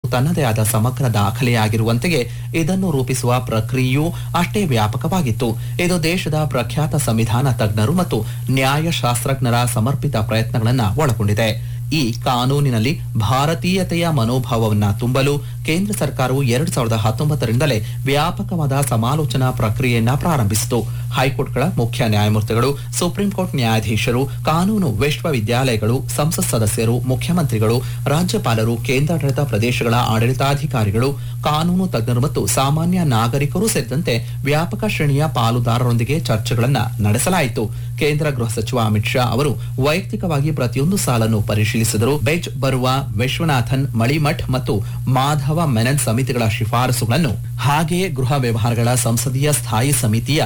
ತನ್ನದೇ ಆದ ಸಮಗ್ರ ದಾಖಲೆಯಾಗಿರುವಂತೆಯೇ ಇದನ್ನು ರೂಪಿಸುವ ಪ್ರಕ್ರಿಯೆಯೂ ಅಷ್ಟೇ ವ್ಯಾಪಕವಾಗಿತ್ತು. ಇದು ದೇಶದ ಪ್ರಖ್ಯಾತ ಸಂವಿಧಾನ ತಜ್ಞರು ಮತ್ತು ನ್ಯಾಯಶಾಸ್ತ್ರಜ್ಞರ ಸಮರ್ಪಿತ ಪ್ರಯತ್ನಗಳನ್ನು ಒಳಗೊಂಡಿದೆ. ಈ ಕಾನೂನಿನಲ್ಲಿ ಭಾರತೀಯತೆಯ ಮನೋಭಾವವನ್ನ ತುಂಬಲು ಕೇಂದ್ರ ಸರ್ಕಾರವು 2019ರಿಂದಲೇ ವ್ಯಾಪಕವಾದ ಸಮಾಲೋಚನಾ ಪ್ರಕ್ರಿಯೆಯನ್ನ ಪ್ರಾರಂಭಿಸಿತು. ಹೈಕೋರ್ಟ್ಗಳ ಮುಖ್ಯ ನ್ಯಾಯಮೂರ್ತಿಗಳು, ಸುಪ್ರೀಂ ಕೋರ್ಟ್ ನ್ಯಾಯಾಧೀಶರು, ಕಾನೂನು ವಿಶ್ವವಿದ್ಯಾಲಯಗಳು, ಸಂಸತ್ ಸದಸ್ಯರು, ಮುಖ್ಯಮಂತ್ರಿಗಳು, ರಾಜ್ಯಪಾಲರು, ಕೇಂದ್ರಾಡಳಿತ ಪ್ರದೇಶಗಳ ಆಡಳಿತಾಧಿಕಾರಿಗಳು, ಕಾನೂನು ತಜ್ಞರು ಮತ್ತು ಸಾಮಾನ್ಯ ನಾಗರಿಕರು ಸೇರಿದಂತೆ ವ್ಯಾಪಕ ಶ್ರೇಣಿಯ ಪಾಲುದಾರರೊಂದಿಗೆ ಚರ್ಚೆಗಳನ್ನು ನಡೆಸಲಾಯಿತು. ಕೇಂದ್ರ ಗೃಹ ಸಚಿವ ಅಮಿತ್ ಶಾ ಅವರು ವೈಯಕ್ತಿಕವಾಗಿ ಪ್ರತಿಯೊಂದು ಸಾಲನ್ನು ಪರಿಶೀಲಿಸಿದರು. ಬೆಂಚ್ ಬರುವ ವಿಶ್ವನಾಥನ್, ಮಳಿಮಠ್ ಮತ್ತು ಮಾಧವ ಮೆನನ್ ಸಮಿತಿಗಳ ಶಿಫಾರಸುಗಳನ್ನು, ಹಾಗೆಯೇ ಗೃಹ ವ್ಯವಹಾರಗಳ ಸಂಸದೀಯ ಸ್ಥಾಯಿ ಸಮಿತಿಯ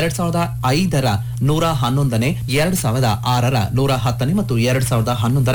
2005ರ 111ನೇ, 2006ರ 110ನೇ ಮತ್ತು 2011ರ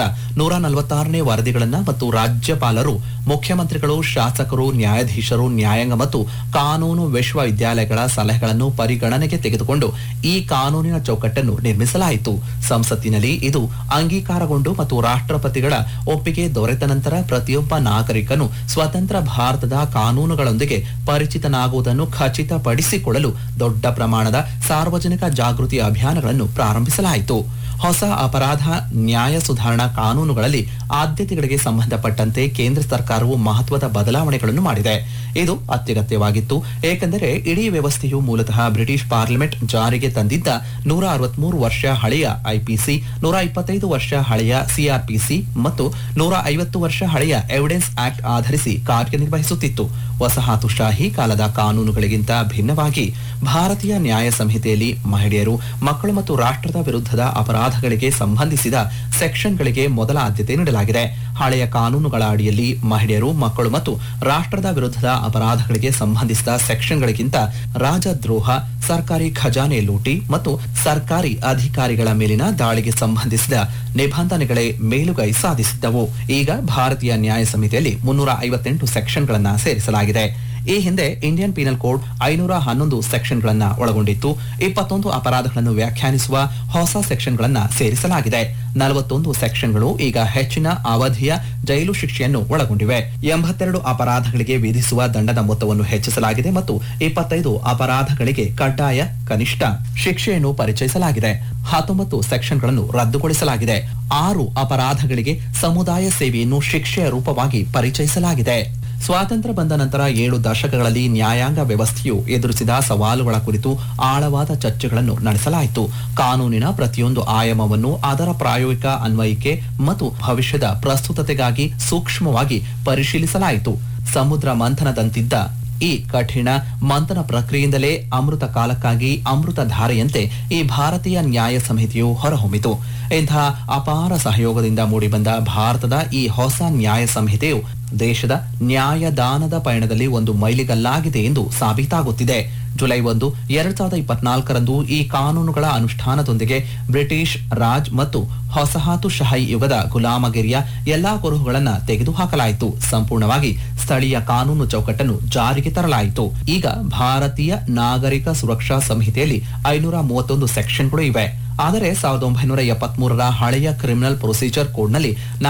146ನೇ ವರದಿಗಳನ್ನು ಮತ್ತು ರಾಜ್ಯಪಾಲರು, ಮುಖ್ಯಮಂತ್ರಿಗಳು, ಶಾಸಕರು, ನ್ಯಾಯಾಧೀಶರು, ನ್ಯಾಯಾಂಗ ಮತ್ತು ಕಾನೂನು ವಿಶ್ವವಿದ್ಯಾಲಯಗಳ ಸಲಹೆಗಳನ್ನು ಪರಿಗಣನೆಗೆ ತೆಗೆದುಕೊಂಡು ಈ ಕಾನೂನಿನ ಚೌಕಟ್ಟನ್ನು ನಿರ್ಮಿಸಲಾಯಿತು. ಸಂಸತ್ತಿನಲ್ಲಿ ಇದು ಅಂಗೀಕಾರಗೊಂಡು ಮತ್ತು ರಾಷ್ಟ್ರಪತಿಗಳ ಒಪ್ಪಿಗೆ ದೊರೆತ ನಂತರ ಪ್ರತಿಯೊಬ್ಬ ನಾಗರಿಕನು ಸ್ವತಂತ್ರ ಭಾರತದ ಕಾನೂನುಗಳೊಂದಿಗೆ ಪರಿಚಿತನಾಗುವುದನ್ನು ಖಚಿತಪಡಿಸಿಕೊಳ್ಳಲು ದೊಡ್ಡ ಪ್ರಮಾಣದ ಸಾರ್ವಜನಿಕ ಜಾಗೃತಿ ಅಭಿಯಾನಗಳನ್ನು ಪ್ರಾರಂಭಿಸಲಾಯಿತು. ಹೊಸ ಅಪರಾಧ ನ್ಯಾಯ ಸುಧಾರಣಾ ಕಾನೂನುಗಳಲ್ಲಿ ಆದ್ಯತೆಗಳಿಗೆ ಸಂಬಂಧಪಟ್ಟಂತೆ ಕೇಂದ್ರ ಸರ್ಕಾರವು ಮಹತ್ವದ ಬದಲಾವಣೆಗಳನ್ನು ಮಾಡಿದೆ. ಇದು ಅತ್ಯಗತ್ಯವಾಗಿತ್ತು, ಏಕೆಂದರೆ ಇಡೀ ವ್ಯವಸ್ಥೆಯು ಮೂಲತಃ ಬ್ರಿಟಿಷ್ ಪಾರ್ಲಿಮೆಂಟ್ ಜಾರಿಗೆ ತಂದಿದ್ದ 163 ವರ್ಷ ಹಳೆಯ ಐಪಿಸಿ, 125 ವರ್ಷ ಹಳೆಯ ಸಿಆರ್ಪಿಸಿ ಮತ್ತು 150 ವರ್ಷ ಹಳೆಯ ಎವಿಡೆನ್ಸ್ ಆಕ್ಟ್ ಆಧರಿಸಿ ಕಾರ್ಯನಿರ್ವಹಿಸುತ್ತಿತ್ತು. ವಸಾಹತುಶಾಹಿ ಕಾಲದ ಕಾನೂನುಗಳಿಗಿಂತ ಭಿನ್ನವಾಗಿ ಭಾರತೀಯ ನ್ಯಾಯ ಸಂಹಿತೆಯಲ್ಲಿ ಮಹಿಳೆಯರು, ಮಕ್ಕಳು ಮತ್ತು ರಾಷ್ಟ್ರದ ವಿರುದ್ಧದ ಅಪರಾಧಗಳಿಗೆ ಸಂಬಂಧಿಸಿದ ಸೆಕ್ಷನ್ಗಳಿಗೆ ಮೊದಲ ಆದ್ಯತೆ ನೀಡಲಾಗಿದೆ. ಹಳೆಯ ಕಾನೂನುಗಳ ಅಡಿಯಲ್ಲಿ ಮಹಿಳೆಯರು, ಮಕ್ಕಳು ಮತ್ತು ರಾಷ್ಟ್ರದ ವಿರುದ್ಧದ ಅಪರಾಧಗಳಿಗೆ ಸಂಬಂಧಿಸಿದ ಸೆಕ್ಷನ್ಗಳಿಗಿಂತ ರಾಜದ್ರೋಹ, ಸರ್ಕಾರಿ ಖಜಾನೆ ಲೂಟಿ ಮತ್ತು ಸರ್ಕಾರಿ ಅಧಿಕಾರಿಗಳ ಮೇಲಿನ ದಾಳಿಗೆ ಸಂಬಂಧಿಸಿದ ನಿಬಂಧನೆಗಳೇ ಮೇಲುಗೈ ಸಾಧಿಸಿದ್ದವು. ಈಗ ಭಾರತೀಯ ನ್ಯಾಯ ಸಂಹಿತೆಯಲ್ಲಿ 358 ಸೆಕ್ಷನ್ಗಳನ್ನು ಸೇರಿಸಲಾಗಿದೆ. ಈ ಹಿಂದೆ ಇಂಡಿಯನ್ ಪೀನಲ್ ಕೋಡ್ 511 ಸೆಕ್ಷನ್ಗಳನ್ನು ಒಳಗೊಂಡಿತ್ತು. 21 ಅಪರಾಧಗಳನ್ನು ವ್ಯಾಖ್ಯಾನಿಸುವ ಹೊಸ ಸೆಕ್ಷನ್ಗಳನ್ನು ಸೇರಿಸಲಾಗಿದೆ. 41 ಸೆಕ್ಷನ್ಗಳು ಈಗ ಹೆಚ್ಚಿನ ಅವಧಿಯ ಜೈಲು ಶಿಕ್ಷೆಯನ್ನು ಒಳಗೊಂಡಿವೆ. 82 ಅಪರಾಧಗಳಿಗೆ ವಿಧಿಸುವ ದಂಡದ ಮೊತ್ತವನ್ನು ಹೆಚ್ಚಿಸಲಾಗಿದೆ ಮತ್ತು 25 ಅಪರಾಧಗಳಿಗೆ ಕಡ್ಡಾಯ ಕನಿಷ್ಠ ಶಿಕ್ಷೆಯನ್ನು ಪರಿಚಯಿಸಲಾಗಿದೆ. 19 ಸೆಕ್ಷನ್ಗಳನ್ನು ರದ್ದುಗೊಳಿಸಲಾಗಿದೆ. 6 ಅಪರಾಧಗಳಿಗೆ ಸಮುದಾಯ ಸೇವೆಯನ್ನು ಶಿಕ್ಷೆಯ ರೂಪವಾಗಿ ಪರಿಚಯಿಸಲಾಗಿದೆ. ಸ್ವಾತಂತ್ರ್ಯ ಬಂದ ನಂತರ 7 ದಶಕಗಳಲ್ಲಿ ನ್ಯಾಯಾಂಗ ವ್ಯವಸ್ಥೆಯು ಎದುರಿಸಿದ ಸವಾಲುಗಳ ಕುರಿತು ಆಳವಾದ ಚರ್ಚೆಗಳನ್ನು ನಡೆಸಲಾಯಿತು. ಕಾನೂನಿನ ಪ್ರತಿಯೊಂದು ಆಯಾಮವನ್ನು ಅದರ ಪ್ರಾಯೋಗಿಕ ಅನ್ವಯಿಕೆ ಮತ್ತು ಭವಿಷ್ಯದ ಪ್ರಸ್ತುತತೆಗಾಗಿ ಸೂಕ್ಷ್ಮವಾಗಿ ಪರಿಶೀಲಿಸಲಾಯಿತು. ಸಮುದ್ರ ಮಂಥನದಂತಿದ್ದ ಈ ಕಠಿಣ ಮಂಥನ ಪ್ರಕ್ರಿಯೆಯಿಂದಲೇ ಅಮೃತ ಕಾಲಕ್ಕಾಗಿ ಅಮೃತ ಧಾರೆಯಂತೆ ಈ ಭಾರತೀಯ ನ್ಯಾಯ ಸಂಹಿತೆಯು ಹೊರಹೊಮ್ಮಿತು. ಇಂತಹ ಅಪಾರ ಸಹಯೋಗದಿಂದ ಮೂಡಿಬಂದ ಭಾರತದ ಈ ಹೊಸ ನ್ಯಾಯ ಸಂಹಿತೆಯು ದೇಶದ ನ್ಯಾಯದಾನದ ಪಯಣದಲ್ಲಿ ಒಂದು ಮೈಲಿಗಲ್ಲಾಗಿದೆ ಎಂದು ಸಾಬೀತಾಗುತ್ತಿದೆ. ಜುಲೈ 1, 2024ರಂದು ಈ ಕಾನೂನುಗಳ ಅನುಷ್ಠಾನದೊಂದಿಗೆ ಬ್ರಿಟಿಷ್ ರಾಜ್ ಮತ್ತು ವಸಾಹತುಶಾಹಿ ಯುಗದ ಗುಲಾಮಗಿರಿಯ ಎಲ್ಲಾ ಕುರುಹುಗಳನ್ನು ತೆಗೆದುಹಾಕಲಾಯಿತು. ಸಂಪೂರ್ಣವಾಗಿ ಸ್ಥಳೀಯ ಕಾನೂನು ಚೌಕಟ್ಟನ್ನು ಜಾರಿಗೆ ತರಲಾಯಿತು. ಈಗ ಭಾರತೀಯ ನಾಗರಿಕ ಸುರಕ್ಷಾ ಸಂಹಿತೆಯಲ್ಲಿ 531 ಸೆಕ್ಷನ್ಗಳು ಇವೆ. ಆದರೆ 1973ರ ಹಳೆಯ ಕ್ರಿಮಿನಲ್ ಪ್ರೊಸೀಜರ್ ಕೋಡ್ನಲ್ಲಿ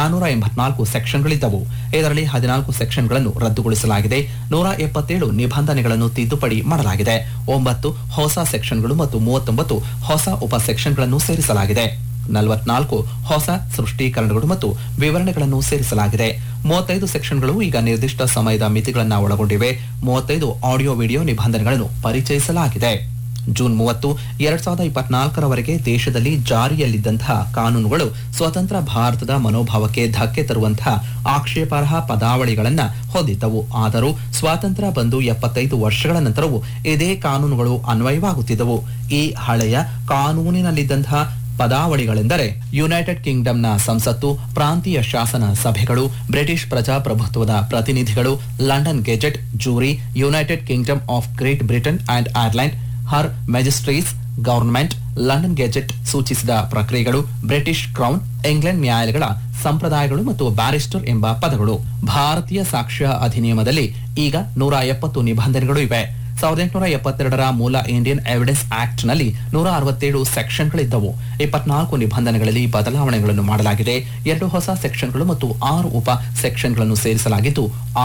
484 ಸೆಕ್ಷನ್ಗಳಿದ್ದವು. ಇದರಲ್ಲಿ 14 ಸೆಕ್ಷನ್ಗಳನ್ನು ರದ್ದುಗೊಳಿಸಲಾಗಿದೆ. 177 ನಿಬಂಧನೆಗಳನ್ನು ತಿದ್ದುಪಡಿ ಮಾಡಲಾಗಿದೆ. 9 ಹೊಸ ಸೆಕ್ಷನ್ಗಳು ಮತ್ತು 39 ಹೊಸ ಉಪ ಸೆಕ್ಷನ್ಗಳನ್ನು ಸೇರಿಸಲಾಗಿದೆ. 44 ಹೊಸ ಸೃಷ್ಟೀಕರಣಗಳು ಮತ್ತು ವಿವರಣೆಗಳನ್ನು ಸೇರಿಸಲಾಗಿದೆ. 35 ಸೆಕ್ಷನ್ಗಳು ಈಗ ನಿರ್ದಿಷ್ಟ ಸಮಯದ ಮಿತಿಗಳನ್ನು ಒಳಗೊಂಡಿವೆ. 35 ಆಡಿಯೋ ವಿಡಿಯೋ ನಿಬಂಧನೆಗಳನ್ನು ಪರಿಚಯಿಸಲಾಗಿದೆ. ಜೂನ್ 30, 2024ರವರೆಗೆ ದೇಶದಲ್ಲಿ ಜಾರಿಯಲ್ಲಿದ್ದಂತಹ ಕಾನೂನುಗಳು ಸ್ವತಂತ್ರ ಭಾರತದ ಮನೋಭಾವಕ್ಕೆ ಧಕ್ಕೆ ತರುವಂತಹ ಆಕ್ಷೇಪಾರ್ಹ ಪದಾವಳಿಗಳನ್ನು ಹೊಂದಿದ್ದವು. ಆದರೂ ಸ್ವಾತಂತ್ರ್ಯ ಬಂದು 75 ವರ್ಷಗಳ ನಂತರವೂ ಇದೇ ಕಾನೂನುಗಳು ಅನ್ವಯವಾಗುತ್ತಿದ್ದವು. ಈ ಹಳೆಯ ಕಾನೂನಿನಲ್ಲಿದ್ದಂತಹ ಪದಾವಳಿಗಳೆಂದರೆ ಯುನೈಟೆಡ್ ಕಿಂಗ್ಡಮ್ನ ಸಂಸತ್ತು, ಪ್ರಾಂತೀಯ ಶಾಸನ ಸಭೆಗಳು, ಬ್ರಿಟಿಷ್ ಪ್ರಜಾಪ್ರಭುತ್ವದ ಪ್ರತಿನಿಧಿಗಳು, London gazette, jury, United Kingdom of great Britain and Ireland, Har ಮೆಜಿಸ್ಟ್ರೇಟ್ಸ್ government, London gazette ಸೂಚಿಸಿದ ಪ್ರಕ್ರಿಯೆಗಳು, ಬ್ರಿಟಿಷ್ ಕ್ರೌನ್, ಇಂಗ್ಲೆಂಡ್ ನ್ಯಾಯಾಲಯಗಳ ಸಂಪ್ರದಾಯಗಳು ಮತ್ತು ಬ್ಯಾರಿಸ್ಟರ್ ಎಂಬ ಪದಗಳು. ಭಾರತೀಯ ಸಾಕ್ಷ್ಯ ಅಧಿನಿಯಮದಲ್ಲಿ ಈಗ 170 ನಿಬಂಧನೆಗಳು ಇವೆ. 1872ರ ಮೂಲ ಇಂಡಿಯನ್ ಎವಿಡೆನ್ಸ್ ಆಕ್ಟ್ ನಲ್ಲಿ 167 ಸೆಕ್ಷನ್ಗಳಿದ್ದವು. 24 ನಿಬಂಧನೆಗಳಲ್ಲಿ ಬದಲಾವಣೆಗಳನ್ನು ಮಾಡಲಾಗಿದೆ. 2 ಹೊಸ ಸೆಕ್ಷನ್ಗಳು ಮತ್ತು 6 ಉಪ ಸೆಕ್ಷನ್ಗಳನ್ನು ಸೇರಿಸಲಾಗಿದ್ದು